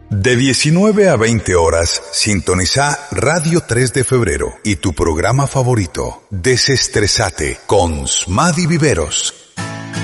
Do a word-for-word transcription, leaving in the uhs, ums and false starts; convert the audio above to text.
De diecinueve a veinte horas, sintoniza Radio tres de Febrero y tu programa favorito, Desestresate, con Smady Viveros.